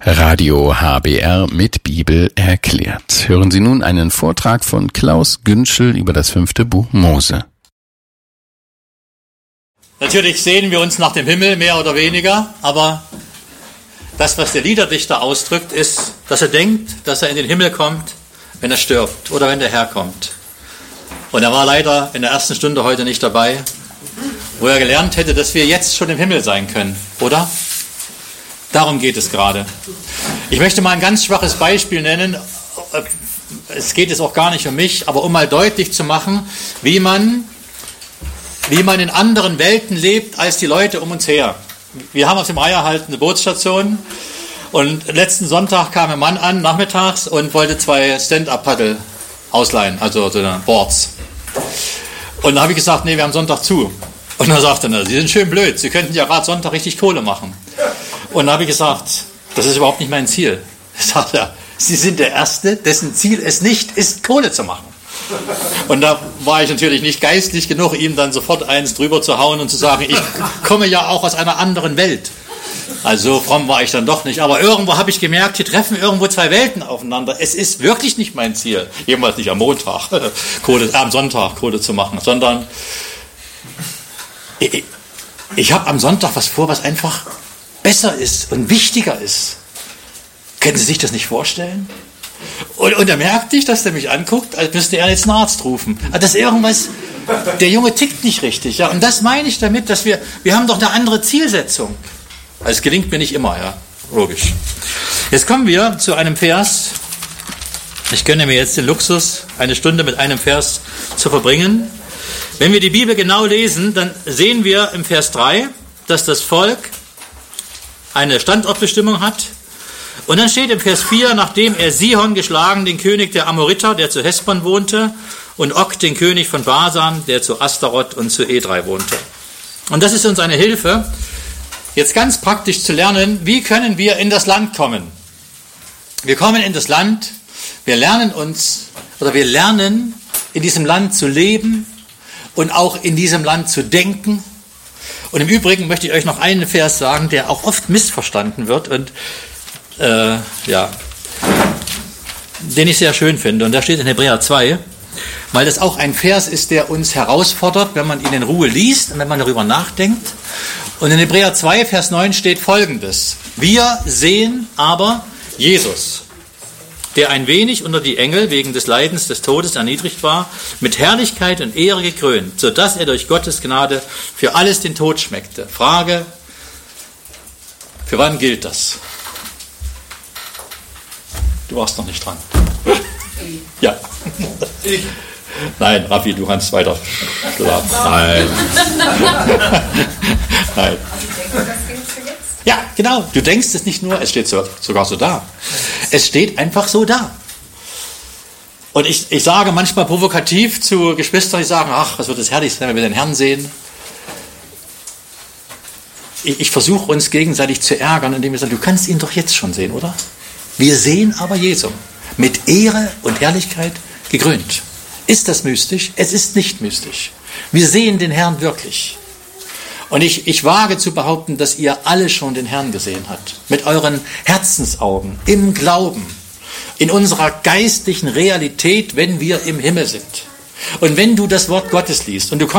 Radio HBR mit Bibel erklärt. Hören Sie nun einen Vortrag von Klaus Günschel über das 5. Buch Mose. Natürlich sehen wir uns nach dem Himmel, mehr oder weniger, aber das, was der Liederdichter ausdrückt, ist, dass er denkt, dass er in den Himmel kommt, wenn er stirbt oder wenn der Herr kommt. Und er war leider in der ersten Stunde heute nicht dabei, wo er gelernt hätte, dass wir jetzt schon im Himmel sein können, oder? Darum geht es gerade. Ich möchte mal ein ganz schwaches Beispiel nennen. Es geht jetzt auch gar nicht um mich, aber um mal deutlich zu machen, wie man in anderen Welten lebt als die Leute um uns her. Wir haben auf dem Reiherhalt eine Bootsstation und letzten Sonntag kam ein Mann an, nachmittags, und wollte 2 Stand-Up-Paddel ausleihen, also so eine Boards. Und da habe ich gesagt, nee, wir haben Sonntag zu. Und dann sagte er, Sie sind schön blöd, Sie könnten ja gerade Sonntag richtig Kohle machen. Und da habe ich gesagt, das ist überhaupt nicht mein Ziel. Sagt er, Sie sind der Erste, dessen Ziel es nicht ist, Kohle zu machen. Und da war ich natürlich nicht geistlich genug, ihm dann sofort eins drüber zu hauen und zu sagen, ich komme ja auch aus einer anderen Welt. Also so fromm war ich dann doch nicht. Aber irgendwo habe ich gemerkt, hier treffen irgendwo 2 Welten aufeinander. Es ist wirklich nicht mein Ziel, jedenfalls nicht am Montag, am Sonntag Kohle zu machen, sondern ich habe am Sonntag was vor, was einfach besser ist und wichtiger ist. Können Sie sich das nicht vorstellen? Und er merkt nicht, dass der mich anguckt, als müsste er jetzt einen Arzt rufen. Das ist irgendwas, der Junge tickt nicht richtig. Ja? Und das meine ich damit, dass wir haben doch eine andere Zielsetzung. Also es gelingt mir nicht immer, ja, logisch. Jetzt kommen wir zu einem Vers. Ich gönne mir jetzt den Luxus, eine Stunde mit einem Vers zu verbringen. Wenn wir die Bibel genau lesen, dann sehen wir im Vers 3, dass das Volk eine Standortbestimmung hat. Und dann steht im Vers 4, nachdem er Sihon geschlagen, den König der Amoriter, der zu Hesbon wohnte, und Og, den König von Basan, der zu Astaroth und zu Edrei wohnte. Und das ist uns eine Hilfe, jetzt ganz praktisch zu lernen, wie können wir in das Land kommen. Wir kommen in das Land, wir lernen in diesem Land zu leben und auch in diesem Land zu denken. Und im Übrigen möchte ich euch noch einen Vers sagen, der auch oft missverstanden wird und den ich sehr schön finde. Und da steht in Hebräer 2, weil das auch ein Vers ist, der uns herausfordert, wenn man ihn in Ruhe liest und wenn man darüber nachdenkt. Und in Hebräer 2, Vers 9 steht Folgendes: Wir sehen aber Jesus, der ein wenig unter die Engel wegen des Leidens des Todes erniedrigt war, mit Herrlichkeit und Ehre gekrönt, sodass er durch Gottes Gnade für alles den Tod schmeckte. Frage: Für wann gilt das? Du warst noch nicht dran. Ja. Nein, Raffi, du kannst weiter schlafen. Nein. Nein. Ja, genau. Du denkst es nicht nur, es steht sogar so da. Es steht einfach so da. Und ich sage manchmal provokativ zu Geschwistern, die sagen, ach, was wird es herrlich sein, wenn wir den Herrn sehen. Ich versuche uns gegenseitig zu ärgern, indem wir sagen, du kannst ihn doch jetzt schon sehen, oder? Wir sehen aber Jesu mit Ehre und Herrlichkeit gekrönt. Ist das mystisch? Es ist nicht mystisch. Wir sehen den Herrn wirklich. Und ich wage zu behaupten, dass ihr alle schon den Herrn gesehen habt. Mit euren Herzensaugen, im Glauben, in unserer geistlichen Realität, wenn wir im Himmel sind. Und wenn du das Wort Gottes liest und du kommst